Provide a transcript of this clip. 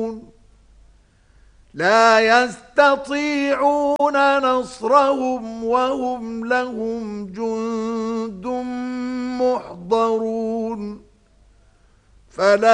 لا يستطيعون نصرهم وهم لهم جند محضرون فلا